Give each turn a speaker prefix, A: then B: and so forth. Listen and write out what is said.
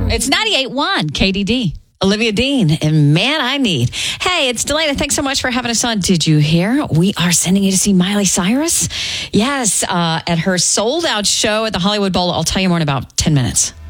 A: It's 98.1 KDD. Olivia Dean and Man I Need. Hey, it's Delana. Thanks so much for having us on. Did you hear? We are sending you to see Miley Cyrus. Yes, at her sold out show at the Hollywood Bowl. I'll tell you more in about 10 minutes.